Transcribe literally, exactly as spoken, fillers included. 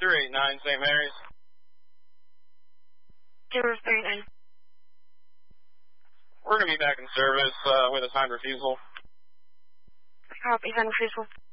zero eight nine, Saint Mary's. zero three nine. We're going to be back in service uh, with a signed refusal. Copy, signed refusal.